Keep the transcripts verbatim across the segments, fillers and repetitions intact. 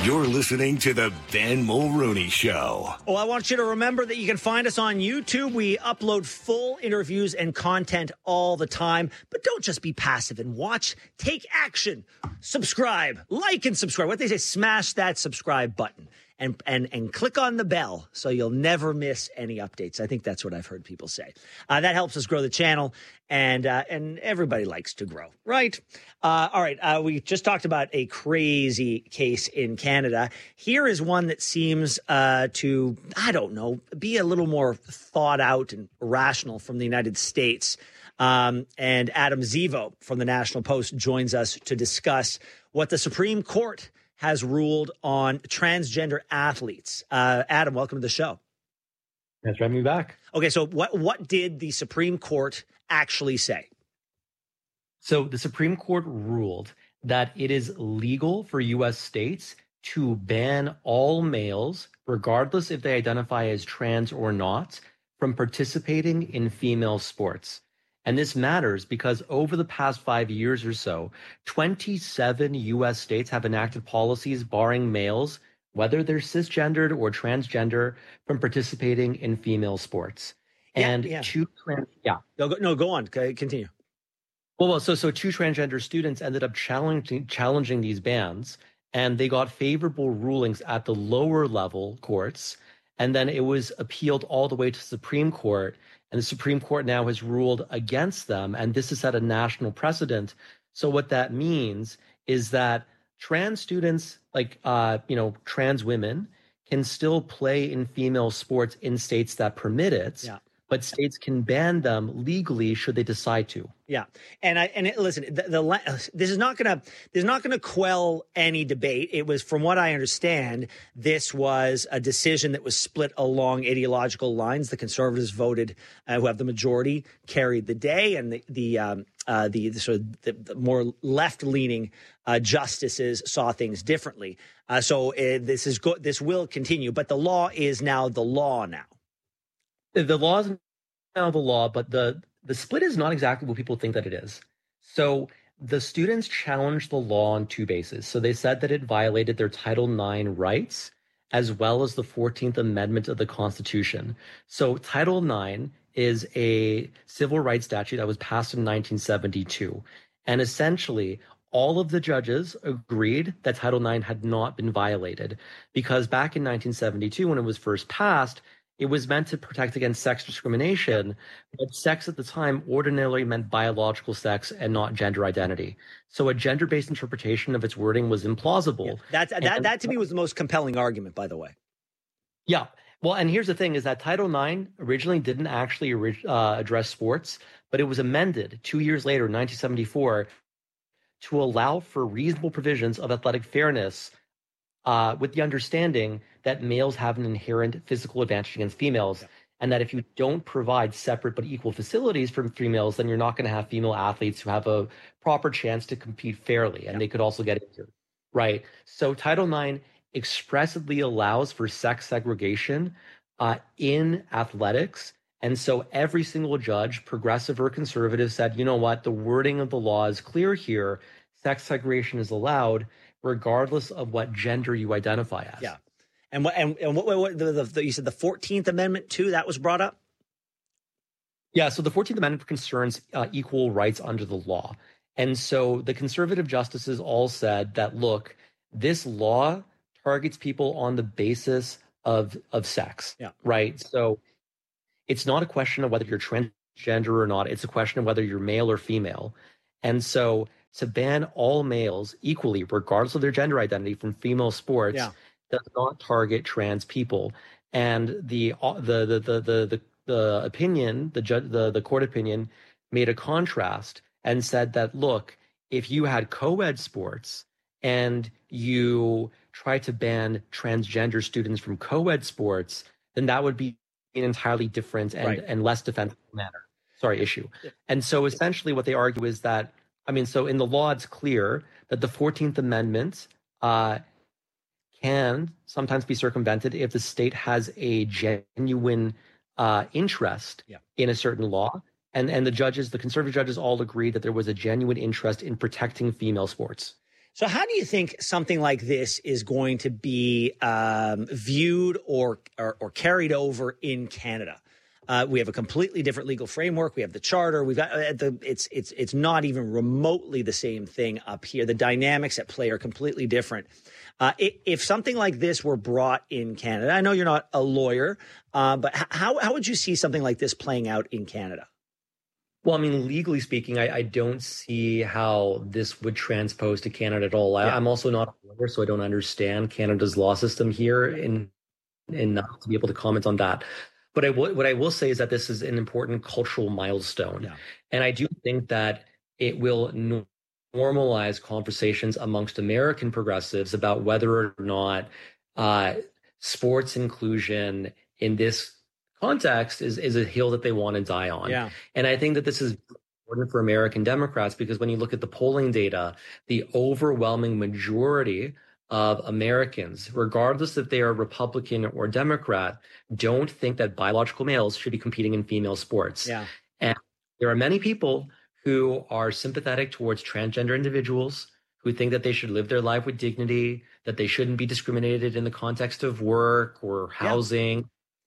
You're listening to the Ben Mulrooney Show. Oh, I want you to remember that you can find us on YouTube. We upload full interviews and content all the time. But don't just be passive and watch. Take action. Subscribe. Like and subscribe. What they say, smash that subscribe button. And, and and click on the bell so you'll never miss any updates. I think that's what I've heard people say. Uh, that helps us grow the channel, and uh, and everybody likes to grow, right? Uh, all right, uh, we just talked about a crazy case in Canada. Here is one that seems uh, to, I don't know, be a little more thought out and rational from the United States. Um, and Adam Zivo from the National Post joins us to discuss what the Supreme Court has ruled on transgender athletes. Uh, Adam, welcome to the show. Thanks for having me back. Okay, so what, what did the Supreme Court actually say? So the Supreme Court ruled that it is legal for U S states to ban all males, regardless if they identify as trans or not, from participating in female sports. And this matters because over the past five years or so, twenty-seven U S states have enacted policies barring males, whether they're cisgendered or transgender, from participating in female sports. And yeah, yeah. two trans, yeah. No, go, no, go on. Continue. Well, well, so so two transgender students ended up challenging challenging these bans, and they got favorable rulings at the lower level courts, and then it was appealed all the way to the Supreme Court. And the Supreme Court now has ruled against them, and this has set a national precedent. So what that means is that trans students, like uh, you know, trans women, can still play in female sports in states that permit it, yeah. But states can ban them legally should they decide to. Yeah, and I and it, listen, the, the this is not gonna this is not gonna quell any debate. It was, from what I understand, this was a decision that was split along ideological lines. The Conservatives voted, uh, who have the majority, carried the day, and the the um, uh, the, the sort of the, the more left leaning uh, justices saw things differently. Uh, so uh, this is go- this will continue, but the law is now the law now. The law is now the law, but the, the split is not exactly what people think that it is. So the students challenged the law on two bases. So they said that it violated their Title nine rights, as well as the fourteenth Amendment of the Constitution. So Title nine is a civil rights statute that was passed in nineteen seventy-two. And essentially, all of the judges agreed that Title nine had not been violated, because back in nineteen seventy-two, when it was first passed, it was meant to protect against sex discrimination, but sex at the time ordinarily meant biological sex and not gender identity. So a gender-based interpretation of its wording was implausible. Yeah, that, that, and, that to me was the most compelling argument, by the way. Yeah. Well, and here's the thing, is that Title nine originally didn't actually uh, address sports, but it was amended two years later, in nineteen seventy-four, to allow for reasonable provisions of athletic fairness, Uh, with the understanding that males have an inherent physical advantage against females, yeah. And that if you don't provide separate but equal facilities for females, then you're not going to have female athletes who have a proper chance to compete fairly, and yeah. They could also get injured, right? So Title nine expressly allows for sex segregation uh, in athletics, and so every single judge, progressive or conservative, said, you know what, the wording of the law is clear here. Sex segregation is allowed, regardless of what gender you identify as. Yeah. And what, and, and what, what the, the, the, you said the fourteenth Amendment too, that was brought up? Yeah. So the fourteenth Amendment concerns uh, equal rights under the law. And so the conservative justices all said that, look, this law targets people on the basis of, of sex. Yeah. Right. So it's not a question of whether you're transgender or not. It's a question of whether you're male or female. And so to ban all males equally, regardless of their gender identity, from female sports, yeah. does not target trans people. And the the the the the the, the opinion, the judge, the the court opinion, made a contrast and said that, look, if you had co-ed sports and you try to ban transgender students from co-ed sports, then that would be an entirely different and, right. and less defensible manner. Sorry, issue. Yeah. And so essentially what they argue is that, I mean, so in the law, it's clear that the fourteenth Amendment uh, can sometimes be circumvented if the state has a genuine uh, interest yeah. in a certain law. And and the judges, the conservative judges all agreed that there was a genuine interest in protecting female sports. So how do you think something like this is going to be um, viewed or, or or carried over in Canada? Uh, we have a completely different legal framework. We have the charter. We've got uh, the. It's it's it's not even remotely the same thing up here. The dynamics at play are completely different. Uh, if something like this were brought in Canada, I know you're not a lawyer, uh, but how how would you see something like this playing out in Canada? Well, I mean, legally speaking, I, I don't see how this would transpose to Canada at all. I, Yeah. I'm also not a lawyer, so I don't understand Canada's law system here, and and not to be able to comment on that. But I w- what I will say is that this is an important cultural milestone, Yeah. and I do think that it will no- normalize conversations amongst American progressives about whether or not uh, sports inclusion in this context is is a hill that they want to die on. Yeah. And I think that this is important for American Democrats because when you look at the polling data, the overwhelming majority of Americans, regardless if they are Republican or Democrat, don't think that biological males should be competing in female sports. Yeah. And there are many people who are sympathetic towards transgender individuals, who think that they should live their life with dignity, that they shouldn't be discriminated in the context of work or housing. Yeah.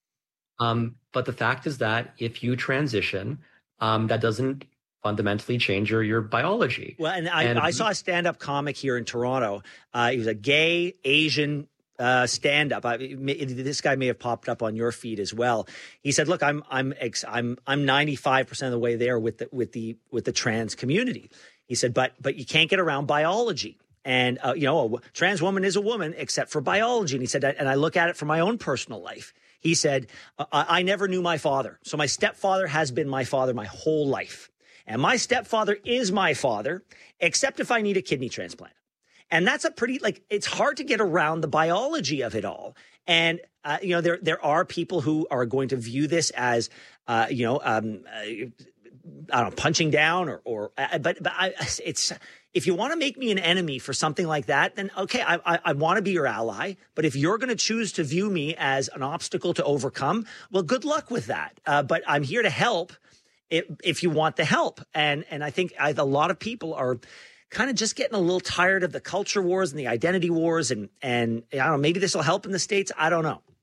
Um, but the fact is that if you transition, um, that doesn't fundamentally change your, your biology. Well, and I, and I saw a stand-up comic here in Toronto. Uh, he was a gay Asian uh, stand-up. I, this guy may have popped up on your feed as well. He said, "Look, I'm I'm ex, I'm I'm ninety-five percent of the way there with the with the with the trans community." He said, "But but you can't get around biology." And, uh, you know, a trans woman is a woman except for biology. And he said, and I look at it from my own personal life. He said, I, I never knew my father. So my stepfather has been my father my whole life. And my stepfather is my father, except if I need a kidney transplant. And that's a pretty, like, it's hard to get around the biology of it all. And, uh, you know, there there are people who are going to view this as, uh, you know, um, uh, I don't know, punching down or, or uh, but, but I, it's, if you want to make me an enemy for something like that, then okay, I, I, I want to be your ally. But if you're going to choose to view me as an obstacle to overcome, well, good luck with that. Uh, but I'm here to help if, if you want the help. And and I think I, a lot of people are kind of just getting a little tired of the culture wars and the identity wars. And, and I don't know, maybe this will help in the States. I don't know.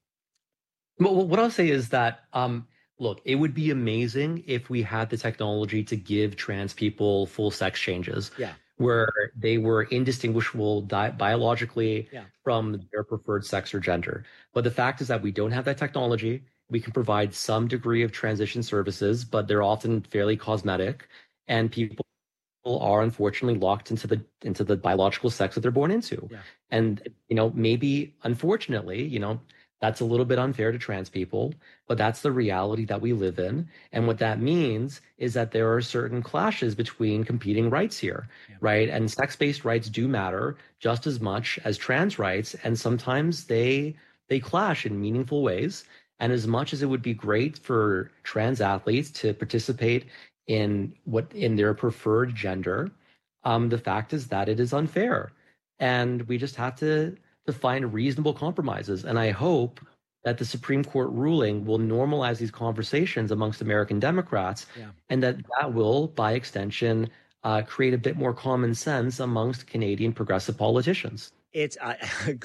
Well, what I'll say is that, um, look, it would be amazing if we had the technology to give trans people full sex changes. Yeah. Where they were indistinguishable di- biologically yeah. from their preferred sex or gender. But the fact is that we don't have that technology. We can provide some degree of transition services, but they're often fairly cosmetic, and people are unfortunately locked into the into the biological sex that they're born into. Yeah. And, you know, maybe, unfortunately, you know, that's a little bit unfair to trans people, but that's the reality that we live in. And what that means is that there are certain clashes between competing rights here, yeah. right? And sex-based rights do matter just as much as trans rights, and sometimes they they clash in meaningful ways. And as much as it would be great for trans athletes to participate in what in their preferred gender, um, the fact is that it is unfair, and we just have to. to find reasonable compromises. And I hope that the Supreme Court ruling will normalize these conversations amongst American Democrats, yeah. and that that will, by extension, uh, create a bit more common sense amongst Canadian progressive politicians. It's uh,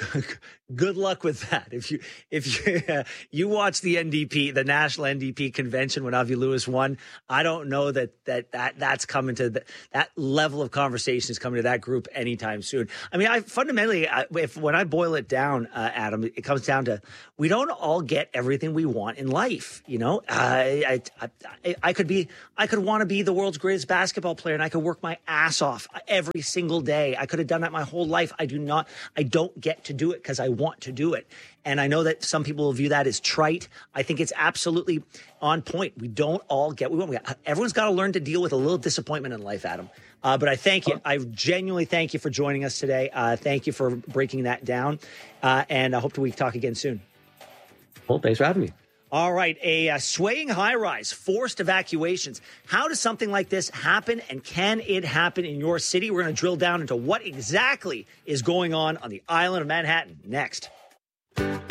good luck with that. If you if you uh, you watch the N D P, the National N D P convention when Avi Lewis won, I don't know that that that that's coming to the, that level of conversation is coming to that group anytime soon. I mean, I fundamentally, I, if when I boil it down, uh, Adam, it comes down to we don't all get everything we want in life. You know, I I I, I could be I could want to be the world's greatest basketball player, and I could work my ass off every single day. I could have done that my whole life. I do not. I don't get to do it because I want to do it. And I know that some people will view that as trite. I think it's absolutely on point. We don't all get, we won't, everyone's got to learn to deal with a little disappointment in life, Adam. Uh, but I thank you. I genuinely thank you for joining us today. Uh, thank you for breaking that down. Uh, and I hope we talk again soon. Well, thanks for having me. All right, a uh, swaying high-rise, forced evacuations. How does something like this happen, and can it happen in your city? We're going to drill down into what exactly is going on on the island of Manhattan next.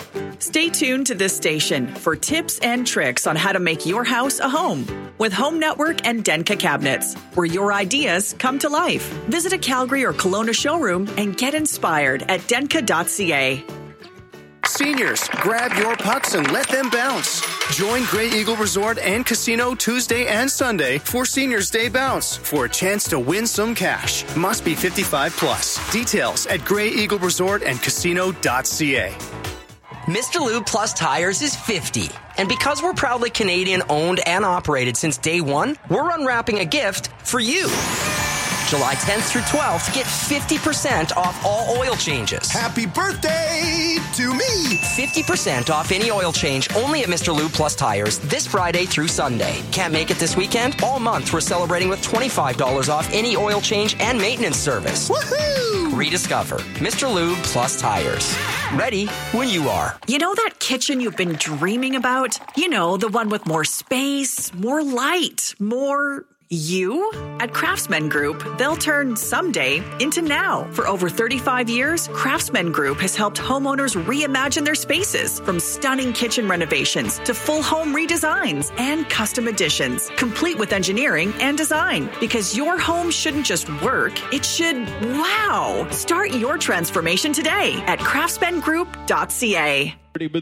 Stay tuned to this station for tips and tricks on how to make your house a home with Home Network and Denka Cabinets, where your ideas come to life. Visit a Calgary or Kelowna showroom and get inspired at denka dot c a. Seniors, grab your pucks and let them bounce. Join Grey Eagle Resort and Casino Tuesday and Sunday for Seniors Day Bounce for a chance to win some cash. Must be fifty-five plus. Details at grey eagle resort and casino dot c a. Mister Lube Plus Tires is fifty. And because we're proudly Canadian owned and operated since day one, we're unwrapping a gift for you. July tenth through twelfth, get fifty percent off all oil changes. Happy birthday to me! fifty percent off any oil change only at Mister Lube Plus Tires this Friday through Sunday. Can't make it this weekend? All month we're celebrating with twenty-five dollars off any oil change and maintenance service. Woohoo! Rediscover Mister Lube Plus Tires. Ready when you are. You know that kitchen you've been dreaming about? You know, the one with more space, more light, more... You? At Craftsman Group, they'll turn someday into now. For over thirty-five years, Craftsman Group has helped homeowners reimagine their spaces, from stunning kitchen renovations to full home redesigns and custom additions, complete with engineering and design. Because your home shouldn't just work, it should wow. Start your transformation today at craftsman group dot c a.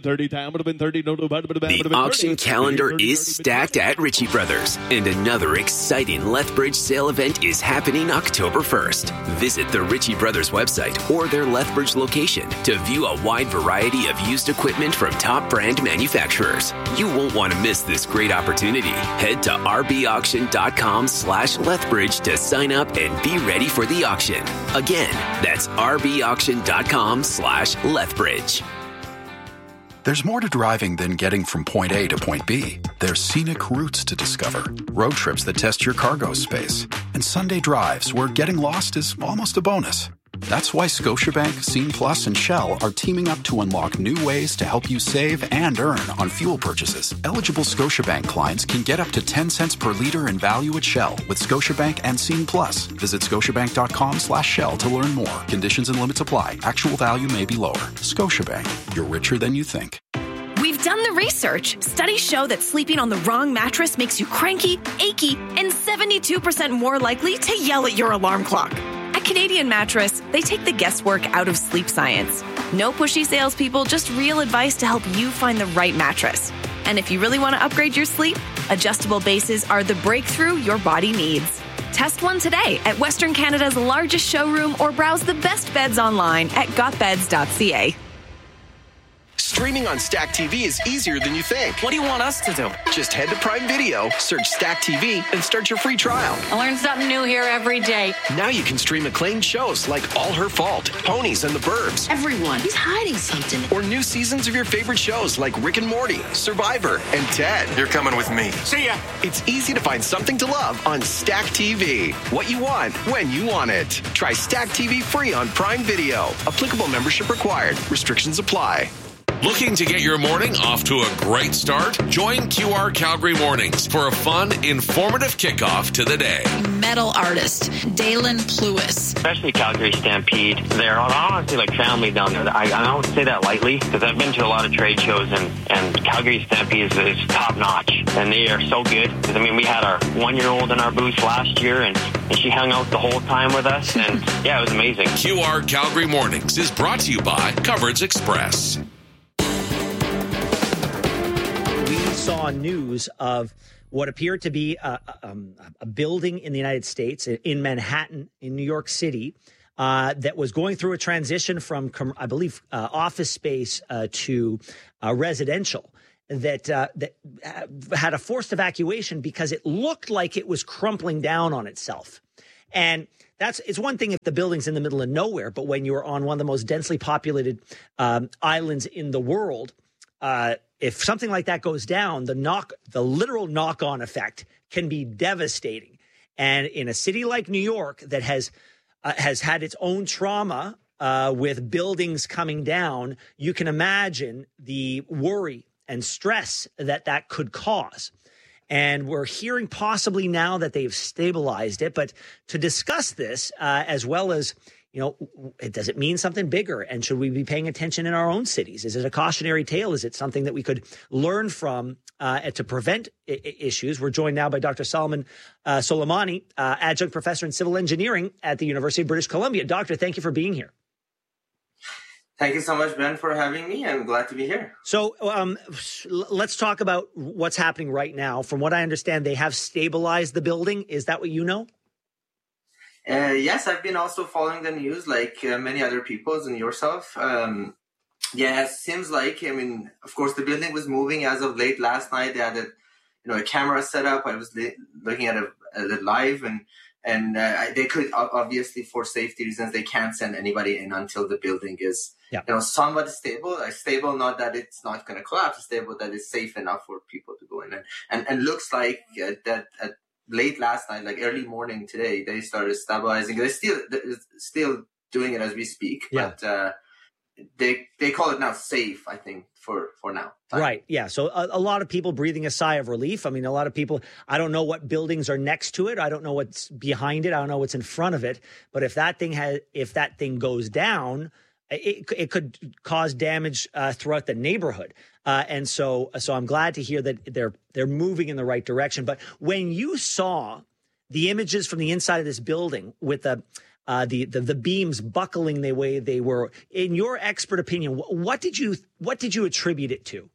The auction calendar is stacked at Ritchie Brothers, and another exciting Lethbridge sale event is happening October first. Visit the Ritchie Brothers website or their Lethbridge location to view a wide variety of used equipment from top brand manufacturers. You won't want to miss this great opportunity. Head to rbauction.com slash Lethbridge to sign up and be ready for the auction. Again, that's rbauction.com slash Lethbridge. There's more to driving than getting from point A to point B. There's scenic routes to discover, road trips that test your cargo space, and Sunday drives where getting lost is almost a bonus. That's why Scotiabank, Scene Plus, and Shell are teaming up to unlock new ways to help you save and earn on fuel purchases. Eligible Scotiabank clients can get up to ten cents per liter in value at Shell with Scotiabank and Scene Plus. Visit scotiabank.com slash Shell to learn more. Conditions and limits apply. Actual value may be lower. Scotiabank. You're richer than you think. We've done the research. Studies show that sleeping on the wrong mattress makes you cranky, achy, and seventy-two percent more likely to yell at your alarm clock. At Canadian Mattress, they take the guesswork out of sleep science. No pushy salespeople, just real advice to help you find the right mattress. And if you really want to upgrade your sleep, adjustable bases are the breakthrough your body needs. Test one today at Western Canada's largest showroom or browse the best beds online at got beds dot c a. Streaming on Stack T V is easier than you think. What do you want us to do? Just head to Prime Video, search Stack T V, and start your free trial. I learn something new here every day. Now you can stream acclaimed shows like All Her Fault, Ponies and the Burbs. Everyone, he's hiding something. Or new seasons of your favorite shows like Rick and Morty, Survivor, and Ted. You're coming with me. See ya. It's easy to find something to love on Stack T V. What you want, when you want it. Try Stack T V free on Prime Video. Applicable membership required. Restrictions apply. Looking to get your morning off to a great start? Join Q R Calgary Mornings for a fun, informative kickoff to the day. Metal artist, Dalen Plewis. Especially Calgary Stampede. They're honestly like family down there. I, I don't say that lightly because I've been to a lot of trade shows and, and Calgary Stampede is, is top notch. And they are so good. Because, I mean, we had our one-year-old in our booth last year and, and she hung out the whole time with us. And yeah, it was amazing. Q R Calgary Mornings is brought to you by Coverage Express. Saw news of what appeared to be a, um, a building in the United States, in Manhattan, in New York City, uh, that was going through a transition from, I believe, uh, office space uh, to uh, residential. That uh, that had a forced evacuation because it looked like it was crumpling down on itself. And that's it's one thing if the building's in the middle of nowhere, but when you're on one of the most densely populated um, islands in the world, uh, if something like that goes down, the knock, the literal knock-on effect can be devastating. And in a city like New York that has uh, has had its own trauma uh, with buildings coming down, you can imagine the worry and stress that that could cause. And we're hearing possibly now that they've stabilized it. But to discuss this, uh, as well as you know, does it mean something bigger? And should we be paying attention in our own cities? Is it a cautionary tale? Is it something that we could learn from uh, to prevent I- issues? We're joined now by Doctor Salman uh, Soleimani, uh, adjunct professor in civil engineering at the University of British Columbia. Doctor, thank you for being here. Thank you so much, Ben, for having me. I'm glad to be here. So um, let's talk about what's happening right now. From what I understand, they have stabilized the building. Is that what you know? Uh, yes, I've been also following the news like uh, many other people and yourself. Um, yeah, it seems like, I mean, of course, the building was moving as of late last night. They had a, you know, a camera set up. I was li- looking at it, at it live, and and uh, they could, obviously, for safety reasons, they can't send anybody in until the building is, yeah. you know, somewhat stable. Like stable, not that it's not going to collapse, stable that it's safe enough for people to go in. And and, and looks like uh, that at late last night, like early morning today, they started stabilizing. They're still they're still doing it as we speak, yeah. but uh, they they call it now safe, I think, for, for now. Time. Right, yeah. So a, a lot of people breathing a sigh of relief. I mean, a lot of people, I don't know what buildings are next to it. I don't know what's behind it. I don't know what's in front of it. But if that thing has, if that thing goes down, it, it could cause damage uh, throughout the neighborhood. Uh, and so, so I'm glad to hear that they're they're moving in the right direction. But when you saw the images from the inside of this building with the uh, the, the the beams buckling the way they were, in your expert opinion, what did you what did you attribute it to?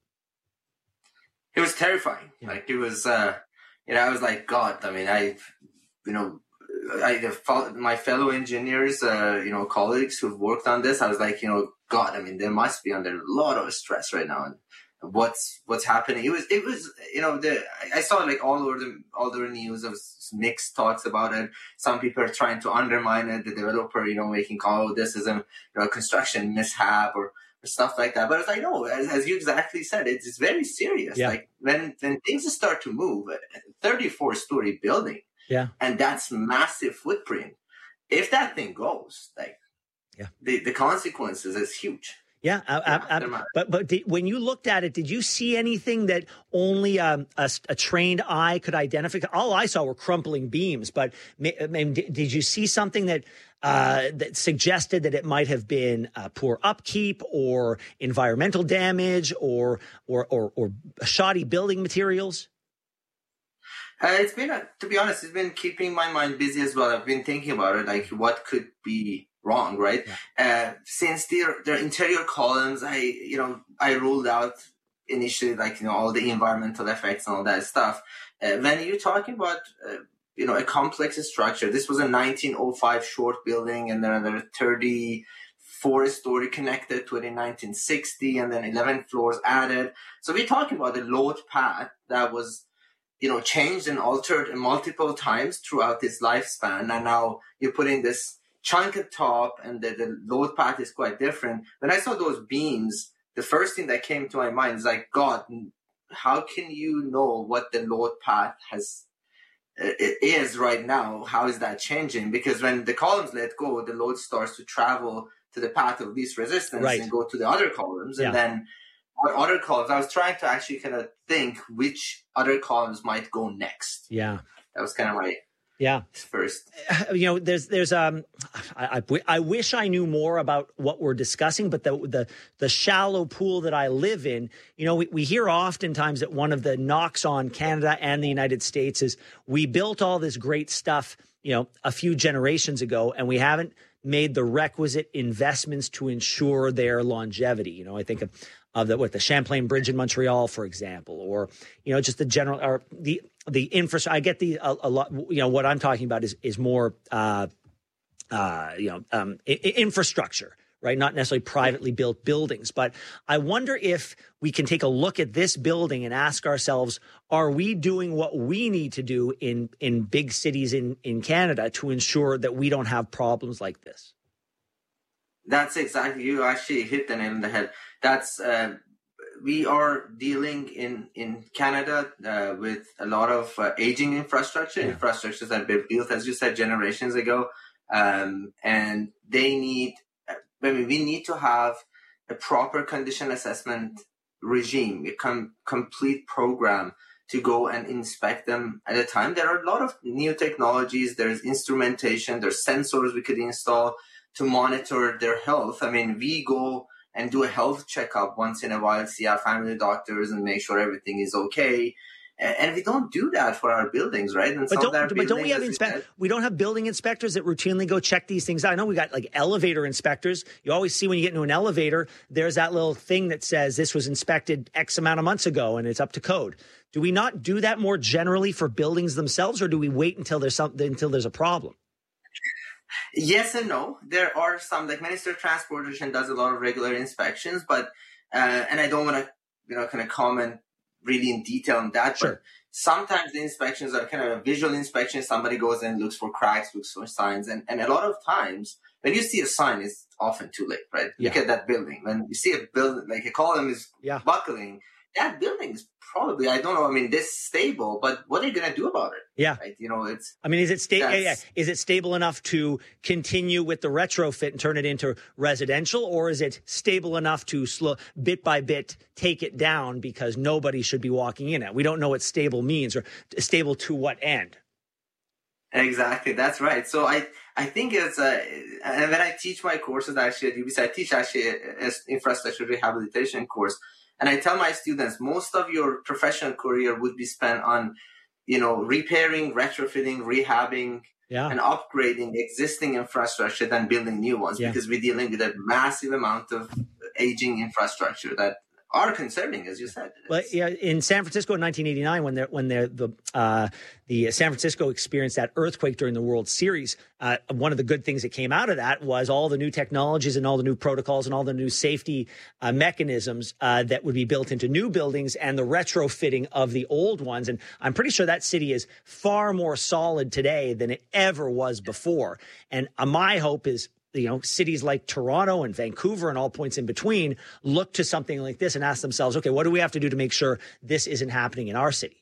It was terrifying. Yeah. Like it was, uh, you know, I was like, God. I mean, I, you know. I, my fellow engineers, uh, you know, colleagues who've worked on this, I was like, you know, God, I mean, they must be under a lot of stress right now. And what's what's happening? It was, it was, you know, the I saw like all over the all over the news of mixed thoughts about it. Some people are trying to undermine it. The developer, you know, making call, oh, this is a, you know, construction mishap or, or stuff like that. But it's like, no, as, as you exactly said, it's, it's very serious. Yeah. Like when when things start to move, a thirty-four story building. Yeah. And that's massive footprint. If that thing goes, like, yeah, the, the consequences is huge. Yeah. I, I, I, but but did, when you looked at it, did you see anything that only um, a, a trained eye could identify? All I saw were crumpling beams. But I mean, did you see something that uh, that suggested that it might have been uh, poor upkeep or environmental damage or or or, or shoddy building materials? Uh, it's been, uh, to be honest, it's been keeping my mind busy as well. I've been thinking about it, like what could be wrong, right? Yeah. Uh, since their their interior columns, I you know I ruled out initially, like you know all the environmental effects and all that stuff. Uh, when you're talking about uh, you know a complex structure, this was a nineteen oh five short building, and then another thirty-four story connected to it in nineteen sixty, and then eleven floors added. So we're talking about a load path that was, you know, changed and altered multiple times throughout its lifespan. And now you're putting this chunk at top and the, the load path is quite different. When I saw those beams, the first thing that came to my mind is like, God, how can you know what the load path has uh, is right now? How is that changing? Because when the columns let go, the load starts to travel to the path of least resistance, right, and go to the other columns. Yeah. And then what other columns? I was trying to actually kind of think which other columns might go next. Yeah. That was kind of my yeah first. You know, there's there's um, I, I I wish I knew more about what we're discussing, but the the the shallow pool that I live in, you know, we, we hear oftentimes that one of the knocks on Canada and the United States is we built all this great stuff, you know, a few generations ago, and we haven't made the requisite investments to ensure their longevity. You know, I think of of the what the Champlain Bridge in Montreal, for example, or you know just the general or the the infrastructure. I get the a, a lot. You know what I'm talking about is is more uh, uh, you know um, I- infrastructure, right? Not necessarily privately built buildings, but I wonder if we can take a look at this building and ask ourselves: are we doing what we need to do in in big cities in in Canada to ensure that we don't have problems like this? That's exactly, you actually hit the nail on the head. That's, uh, we are dealing in, in Canada uh, with a lot of uh, aging infrastructure, yeah. infrastructures that were built, as you said, generations ago. Um, and they need, I mean, we need to have a proper condition assessment regime, a com- complete program to go and inspect them at a time. There are a lot of new technologies. There's instrumentation, there's sensors we could install to monitor their health. I mean, we go and do a health checkup once in a while, see our family doctors and make sure everything is okay. And we don't do that for our buildings, right? And but some don't, of but don't we have buildings, inspect? We don't have building inspectors that routinely go check these things out. I know we got like elevator inspectors. You always see when you get into an elevator, there's that little thing that says this was inspected X amount of months ago and it's up to code. Do we not do that more generally for buildings themselves, or do we wait until there's something until there's a problem? Yes and no. There are some, like Minister of Transportation does a lot of regular inspections, but uh, and I don't want to, you know, kind of comment really in detail on that. Sure. But sometimes the inspections are kind of a visual inspection. Somebody goes and looks for cracks, looks for signs, and and a lot of times when you see a sign, it's often too late, right? Yeah. Look at that building. When you see a building, like a column is yeah. buckling, that building is probably, I don't know, I mean, this stable, but what are you going to do about it? Yeah. Right? You know, it's... I mean, is it sta- yeah, yeah. Is it stable enough to continue with the retrofit and turn it into residential, or is it stable enough to slow, bit by bit, take it down because nobody should be walking in it? We don't know what stable means, or stable to what end. Exactly. That's right. So I, I think it's, uh, and when I teach my courses actually at U B C, I teach actually an infrastructure rehabilitation course. And I tell my students, most of your professional career would be spent on, you know, repairing, retrofitting, rehabbing, yeah. and upgrading existing infrastructure than building new ones, yeah. because we're dealing with a massive amount of aging infrastructure that are concerning, as you said. Well, yeah, in San Francisco in nineteen eighty-nine, when they're, when they're, the uh, the San Francisco experienced that earthquake during the World Series, uh, one of the good things that came out of that was all the new technologies and all the new protocols and all the new safety uh, mechanisms uh, that would be built into new buildings and the retrofitting of the old ones. And I'm pretty sure that city is far more solid today than it ever was before. And uh, my hope is, you know, cities like Toronto and Vancouver and all points in between look to something like this and ask themselves, okay, what do we have to do to make sure this isn't happening in our city?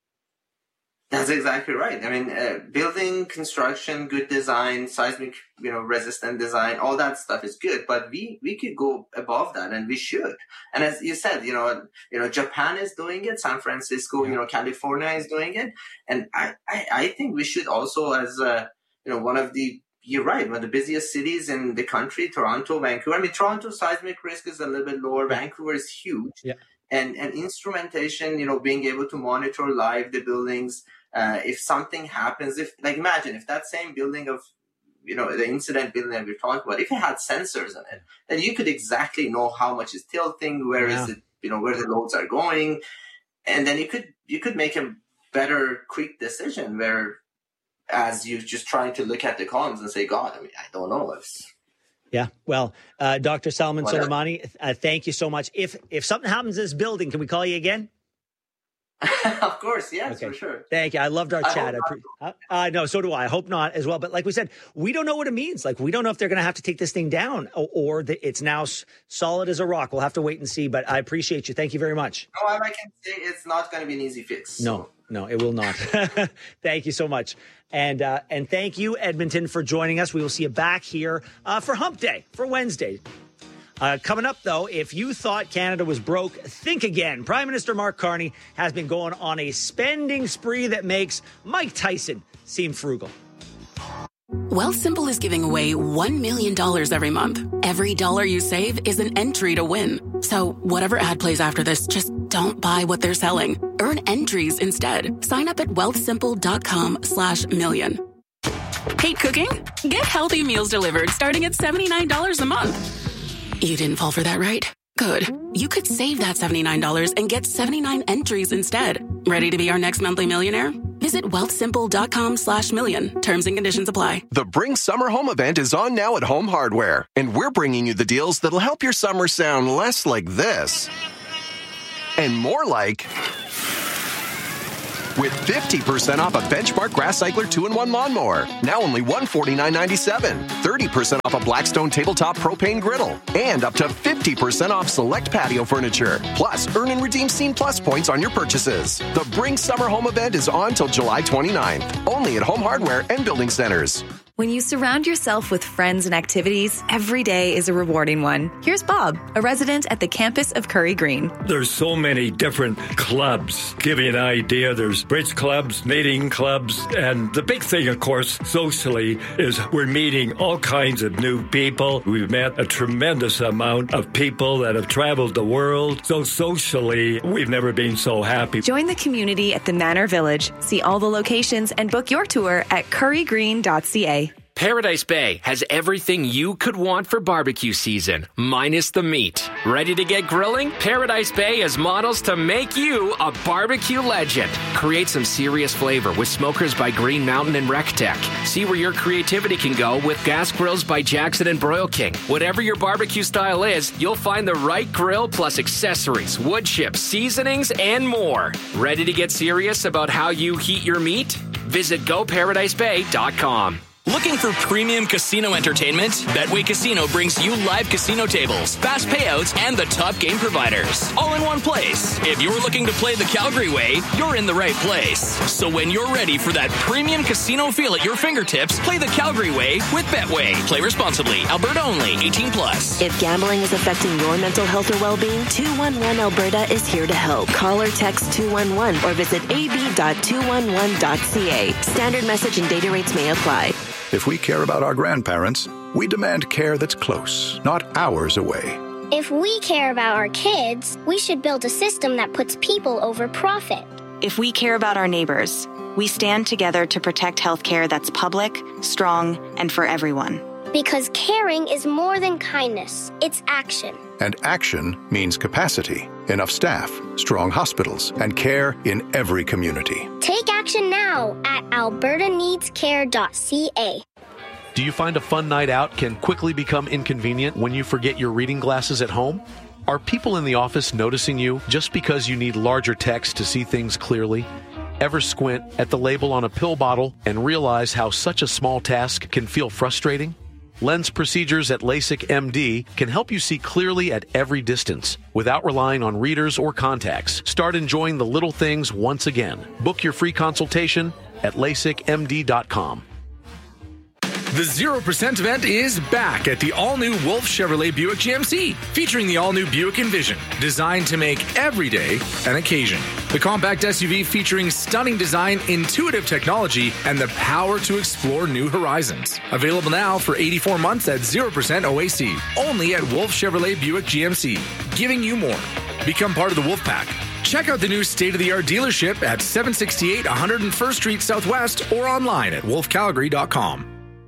That's exactly right. I mean, uh, building, construction, good design, seismic, you know, resistant design, all that stuff is good, but we, we could go above that, and we should. And as you said, you know, you know, Japan is doing it, San Francisco, you know, California is doing it. And I, I, I think we should also, as a, you know, one of the, you're right, one of the busiest cities in the country, Toronto, Vancouver. I mean, Toronto's seismic risk is a little bit lower. Yeah. Vancouver is huge. Yeah. And, and instrumentation, you know, being able to monitor live the buildings. Uh, if something happens, if, like, imagine if that same building of, you know, the incident building that we're talking about, if it had sensors in it, then you could exactly know how much is tilting, where yeah. is it, you know, where the loads are going. And then you could, you could make a better, quick decision where, as you just trying to look at the columns and say, God, I mean, I don't know. It's, yeah. Well, uh, Doctor Salman Whatever. Soleimani, uh, thank you so much. If, if something happens in this building, can we call you again? Of course, yes, okay. for sure. Thank you. I loved our I chat. I pre- uh, uh, no, so do I. I hope not as well. But like we said, we don't know what it means. Like, we don't know if they're going to have to take this thing down, or, or the, it's now s- solid as a rock. We'll have to wait and see. But I appreciate you. Thank you very much. No, I can say it's not going to be an easy fix. So. No, no, it will not. Thank you so much. And uh, and thank you, Edmonton, for joining us. We will see you back here uh, for Hump Day, for Wednesday. Uh, coming up, though, if you thought Canada was broke, think again. Prime Minister Mark Carney has been going on a spending spree that makes Mike Tyson seem frugal. Wealthsimple is giving away one million dollars every month. Every dollar you save is an entry to win. So whatever ad plays after this, just don't buy what they're selling. Earn entries instead. Sign up at wealthsimple.com slash million. Hate cooking? Get healthy meals delivered starting at seventy-nine dollars a month. You didn't fall for that, right? Good. You could save that seventy-nine dollars and get seventy-nine entries instead. Ready to be our next monthly millionaire? Visit wealthsimple.com slash million. Terms and conditions apply. The Bring Summer Home event is on now at Home Hardware, and we're bringing you the deals that'll help your summer sound less like this and more like... with fifty percent off a Benchmark Grass Cycler two in one lawnmower. Now only one hundred forty-nine ninety-seven. thirty percent off a Blackstone tabletop propane griddle. And up to fifty percent off select patio furniture. Plus, earn and redeem Scene Plus points on your purchases. The Bring Summer Home event is on till July twenty-ninth. Only at Home Hardware and Building Centers. When you surround yourself with friends and activities, every day is a rewarding one. Here's Bob, a resident at the campus of Curry Green. There's so many different clubs. Give you an idea, there's bridge clubs, knitting clubs, and the big thing, of course, socially, is we're meeting all kinds of new people. We've met a tremendous amount of people that have traveled the world. So socially, we've never been so happy. Join the community at the Manor Village. See all the locations and book your tour at curry green dot c a. Paradise Bay has everything you could want for barbecue season, minus the meat. Ready to get grilling? Paradise Bay has models to make you a barbecue legend. Create some serious flavor with smokers by Green Mountain and RecTech. See where your creativity can go with gas grills by Jackson and Broil King. Whatever your barbecue style is, you'll find the right grill plus accessories, wood chips, seasonings, and more. Ready to get serious about how you heat your meat? Visit go paradise bay dot com. Looking for premium casino entertainment? Betway Casino brings you live casino tables, fast payouts, and the top game providers, all in one place. If you're looking to play the Calgary way, you're in the right place. So when you're ready for that premium casino feel at your fingertips, play the Calgary way with Betway. Play responsibly. Alberta only. eighteen plus. If gambling is affecting your mental health or well-being, two one one Alberta is here to help. Call or text two one one or visit a b dot two one one dot c a. Standard message and data rates may apply. If we care about our grandparents, we demand care that's close, not hours away. If we care about our kids, we should build a system that puts people over profit. If we care about our neighbors, we stand together to protect healthcare that's public, strong, and for everyone. Because caring is more than kindness, it's action. And action means capacity, enough staff, strong hospitals, and care in every community. Take action now at alberta needs care dot c a. Do you find a fun night out can quickly become inconvenient when you forget your reading glasses at home? Are people in the office noticing you just because you need larger text to see things clearly? Ever squint at the label on a pill bottle and realize how such a small task can feel frustrating? Lens procedures at LASIK M D can help you see clearly at every distance without relying on readers or contacts. Start enjoying the little things once again. Book your free consultation at lasik m d dot com. The zero percent event is back at the all-new Wolf Chevrolet Buick G M C, featuring the all-new Buick Envision, designed to make every day an occasion. The compact S U V featuring stunning design, intuitive technology, and the power to explore new horizons. Available now for eighty-four months at zero percent O A C, only at Wolf Chevrolet Buick G M C, giving you more. Become part of the Wolf Pack. Check out the new state-of-the-art dealership at seven sixty-eight one hundred first Street Southwest or online at wolf calgary dot com.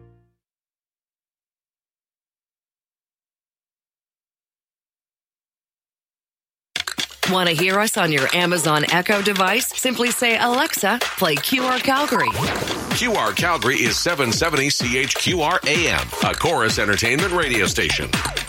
Want to hear us on your Amazon Echo device? Simply say, Alexa, play Q R Calgary. Q R Calgary is seven seventy C H Q R A M, a Chorus Entertainment radio station.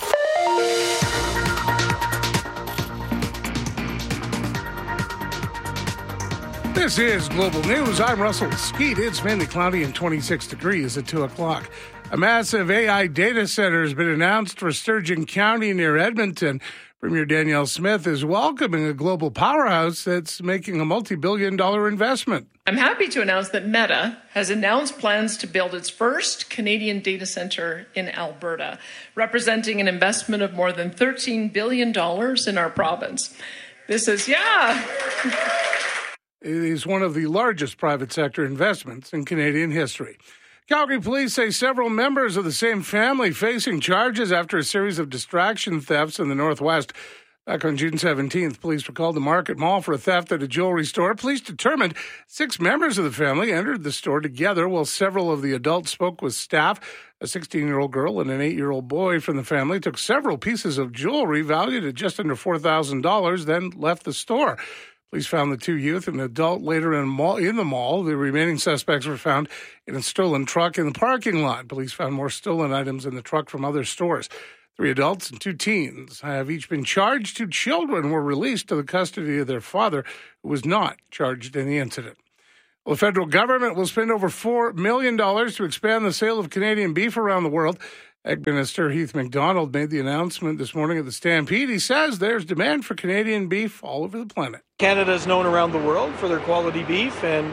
This is Global News. I'm Russell Skeet. It's mainly cloudy and twenty-six degrees at two o'clock. A massive A I data center has been announced for Sturgeon County near Edmonton. Premier Danielle Smith is welcoming a global powerhouse that's making a multi-billion dollar investment. I'm happy to announce that Meta has announced plans to build its first Canadian data center in Alberta, representing an investment of more than thirteen billion dollars in our province. This is, yeah. It is one of the largest private sector investments in Canadian history. Calgary police say several members of the same family facing charges after a series of distraction thefts in the Northwest. Back on June seventeenth, police were called to Market Mall for a theft at a jewelry store. Police determined six members of the family entered the store together while several of the adults spoke with staff. A sixteen-year-old girl and an eight-year-old boy from the family took several pieces of jewelry valued at just under four thousand dollars, then left the store. Police found the two youth and an adult later in, mall, in the mall. The remaining suspects were found in a stolen truck in the parking lot. Police found more stolen items in the truck from other stores. Three adults and two teens have each been charged. Two children were released to the custody of their father, who was not charged in the incident. Well, the federal government will spend over four million dollars to expand the sale of Canadian beef around the world. Ag Minister Heath MacDonald made the announcement this morning at the Stampede. He says there's demand for Canadian beef all over the planet. Canada is known around the world for their quality beef, and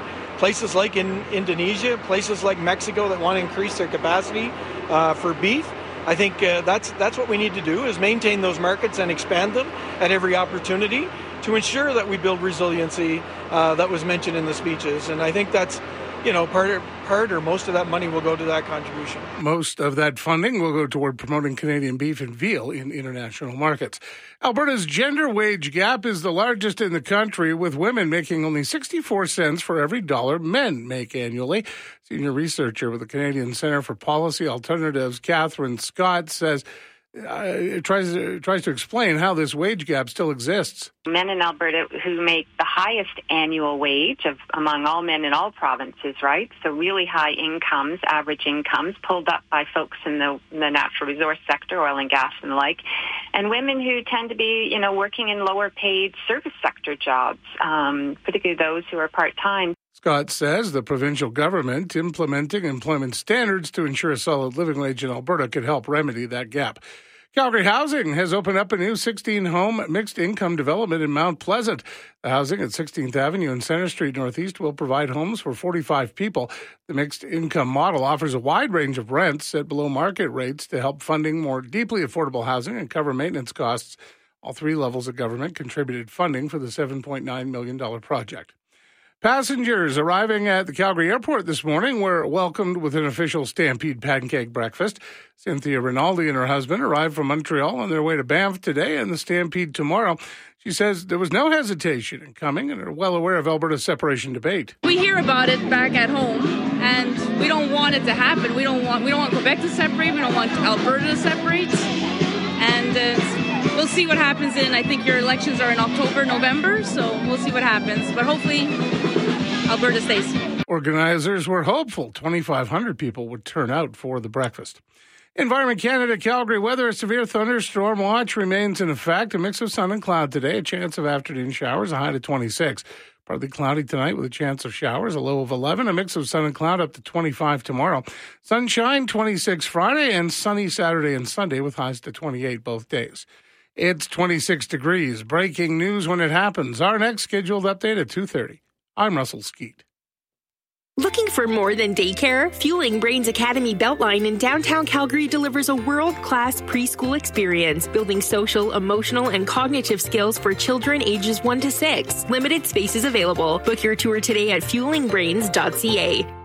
places like in Indonesia, places like Mexico that want to increase their capacity uh, for beef. I think uh, that's that's what we need to do, is maintain those markets and expand them at every opportunity to ensure that we build resiliency uh, that was mentioned in the speeches. And I think that's, you know, part, of, part or most of that money will go to that contribution. Most of that funding will go toward promoting Canadian beef and veal in international markets. Alberta's gender wage gap is the largest in the country, with women making only sixty-four cents for every dollar men make annually. Senior researcher with the Canadian Centre for Policy Alternatives, Catherine Scott, says Uh, it tries to, tries to explain how this wage gap still exists. Men in Alberta who make the highest annual wage of among all men in all provinces, right? So really high incomes, average incomes, pulled up by folks in the, in the natural resource sector, oil and gas and the like, and women who tend to be, you know, working in lower paid service sector jobs, um, particularly those who are part-time. Scott says the provincial government implementing employment standards to ensure a solid living wage in Alberta could help remedy that gap. Calgary Housing has opened up a new sixteen-home mixed-income development in Mount Pleasant. The housing at sixteenth Avenue and Centre Street Northeast will provide homes for forty-five people. The mixed-income model offers a wide range of rents set below market rates to help funding more deeply affordable housing and cover maintenance costs. All three levels of government contributed funding for the seven point nine million dollars project. Passengers arriving at the Calgary airport this morning were welcomed with an official Stampede pancake breakfast. Cynthia Rinaldi and her husband arrived from Montreal on their way to Banff today and the Stampede tomorrow. She says there was no hesitation in coming and are well aware of Alberta's separation debate. We hear about it back at home, and we don't want it to happen. We don't want we don't want Quebec to separate. We don't want Alberta to separate. And uh, we'll see what happens in, I think your elections are in October, November, so we'll see what happens. But hopefully Alberta stays. Organizers were hopeful twenty-five hundred people would turn out for the breakfast. Environment Canada Calgary weather, a severe thunderstorm watch remains in effect. A mix of sun and cloud today, a chance of afternoon showers, a high to twenty-six. Partly cloudy tonight with a chance of showers, a low of eleven, a mix of sun and cloud up to twenty-five tomorrow. Sunshine, twenty-six Friday, and sunny Saturday and Sunday with highs to twenty-eight both days. It's twenty-six degrees. Breaking news when it happens. Our next scheduled update at two thirty. I'm Russell Skeet. Looking for more than daycare? Fueling Brains Academy Beltline in downtown Calgary delivers a world-class preschool experience, building social, emotional, and cognitive skills for children ages one to six. Limited spaces available. Book your tour today at fueling brains dot c a.